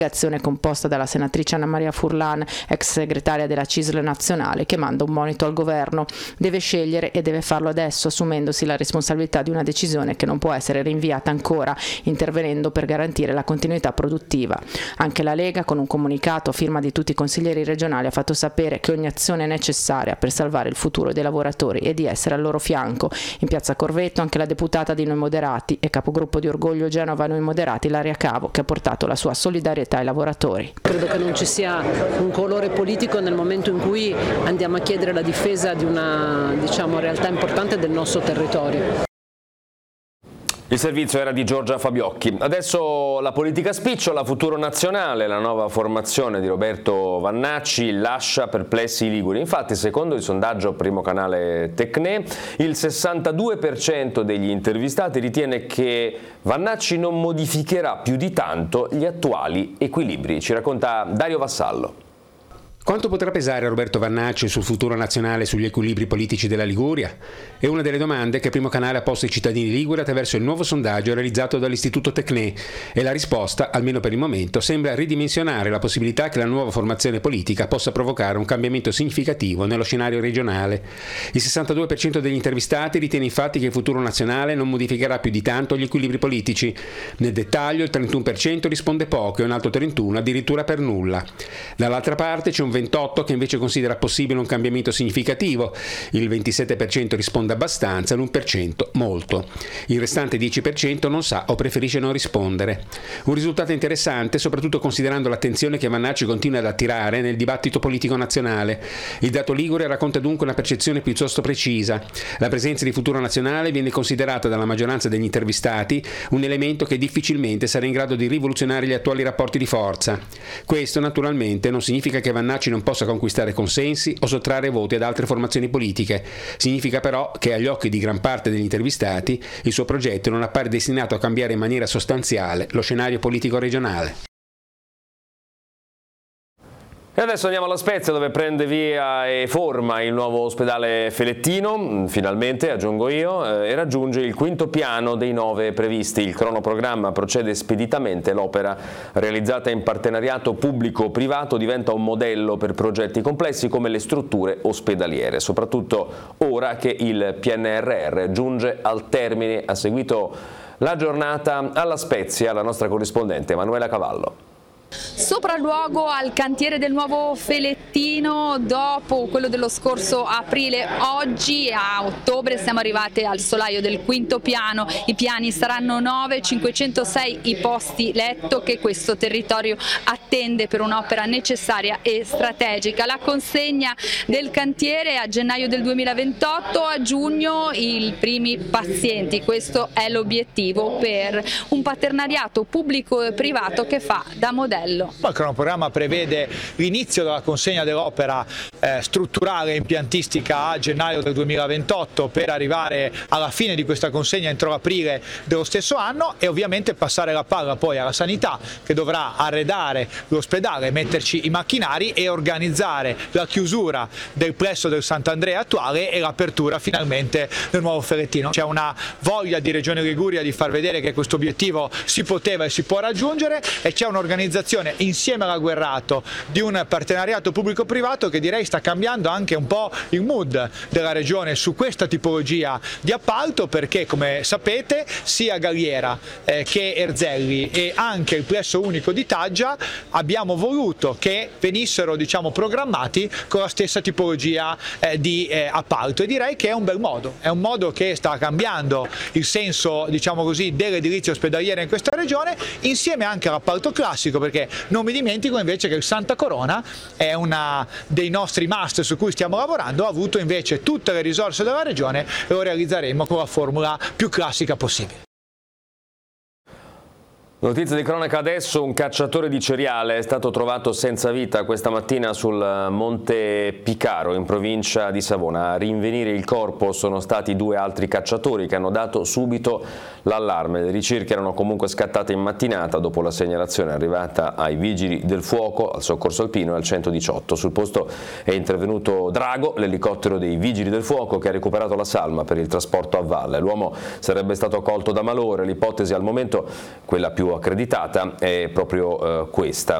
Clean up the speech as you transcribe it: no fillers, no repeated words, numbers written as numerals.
composta dalla senatrice Anna Maria Furlan, ex segretaria della CISL nazionale, che manda un monito al governo. Deve scegliere e deve farlo adesso, assumendosi la responsabilità di una decisione che non può essere rinviata ancora, intervenendo per garantire la continuità produttiva. Anche la Lega, con un comunicato a firma di tutti i consiglieri regionali, ha fatto sapere che ogni azione è necessaria per salvare il futuro dei lavoratori e di essere al loro fianco. In piazza Corvetto anche la deputata di Noi Moderati e capogruppo di Orgoglio Genova Noi Moderati, Ilaria Cavo, che ha portato la sua solidarietà ai lavoratori. Credo che non ci sia un colore politico nel momento in cui andiamo a chiedere la difesa di una realtà importante del nostro territorio. Il servizio era di Giorgia Fabiocchi. Adesso la politica spicciola, Futuro Nazionale, la nuova formazione di Roberto Vannacci lascia perplessi i liguri. Infatti, secondo il sondaggio Primo Canale Tecne, il 62% degli intervistati ritiene che Vannacci non modificherà più di tanto gli attuali equilibri. Ci racconta Dario Vassallo. Quanto potrà pesare Roberto Vannacci sul futuro nazionale e sugli equilibri politici della Liguria? È una delle domande che Primo Canale ha posto ai cittadini liguri attraverso il nuovo sondaggio realizzato dall'Istituto Tecne, e la risposta, almeno per il momento, sembra ridimensionare la possibilità che la nuova formazione politica possa provocare un cambiamento significativo nello scenario regionale. Il 62% degli intervistati ritiene infatti che il futuro nazionale non modificherà più di tanto gli equilibri politici. Nel dettaglio il 31% risponde poco e un altro 31% addirittura per nulla. Dall'altra parte c'è un 28% che invece considera possibile un cambiamento significativo, il 27% risponde abbastanza e l'1% molto. Il restante 10% non sa o preferisce non rispondere. Un risultato interessante, soprattutto considerando l'attenzione che Vannacci continua ad attirare nel dibattito politico nazionale. Il dato ligure racconta dunque una percezione piuttosto precisa. La presenza di Futuro Nazionale viene considerata dalla maggioranza degli intervistati un elemento che difficilmente sarà in grado di rivoluzionare gli attuali rapporti di forza. Questo naturalmente non significa che Vannacci non possa conquistare consensi o sottrarre voti ad altre formazioni politiche. Significa però che agli occhi di gran parte degli intervistati il suo progetto non appare destinato a cambiare in maniera sostanziale lo scenario politico regionale. E adesso andiamo alla Spezia, dove prende via e forma il nuovo ospedale Felettino, finalmente, aggiungo io, e raggiunge il quinto piano dei 9 previsti. Il cronoprogramma procede speditamente, l'opera realizzata in partenariato pubblico-privato diventa un modello per progetti complessi come le strutture ospedaliere, soprattutto ora che il PNRR giunge al termine. Ha seguito la giornata alla Spezia la nostra corrispondente Emanuela Cavallo. Sopralluogo al cantiere del nuovo Felettino dopo quello dello scorso aprile. Oggi a ottobre siamo arrivati al solaio del quinto piano. I piani saranno 9, 506 i posti letto che questo territorio attende per un'opera necessaria e strategica. La consegna del cantiere a gennaio del 2028, a giugno i primi pazienti. Questo è l'obiettivo per un partenariato pubblico e privato che fa da modello. Il cronoprogramma prevede l'inizio della consegna dell'opera strutturale e impiantistica a gennaio del 2028 per arrivare alla fine di questa consegna entro aprile dello stesso anno, e ovviamente passare la palla poi alla sanità, che dovrà arredare l'ospedale, metterci i macchinari e organizzare la chiusura del plesso del Sant'Andrea attuale e l'apertura finalmente del nuovo Felettino. C'è una voglia di Regione Liguria di far vedere che questo obiettivo si poteva e si può raggiungere, e c'è un'organizzazione insieme alla Guerrato di un partenariato pubblico-privato che direi sta cambiando anche un po' il mood della regione su questa tipologia di appalto, perché come sapete sia Galliera che Erzelli e anche il plesso unico di Taggia abbiamo voluto che venissero programmati con la stessa tipologia di appalto, e direi che è un bel modo, è un modo che sta cambiando il senso dell'edilizia ospedaliera in questa regione, insieme anche all'appalto classico, perché non mi dimentico invece che il Santa Corona è una dei nostri must su cui stiamo lavorando, ha avuto invece tutte le risorse della regione e lo realizzeremo con la formula più classica possibile. Notizia di cronaca adesso: un cacciatore di cereale è stato trovato senza vita questa mattina sul Monte Picaro in provincia di Savona. A rinvenire il corpo sono stati 2 altri cacciatori che hanno dato subito l'allarme. Le ricerche erano comunque scattate in mattinata dopo la segnalazione arrivata ai vigili del fuoco, al soccorso alpino e al 118. Sul posto è intervenuto Drago, l'elicottero dei vigili del fuoco, che ha recuperato la salma per il trasporto a valle. L'uomo sarebbe stato colto da malore. L'ipotesi al momento, quella più accreditata è proprio questa.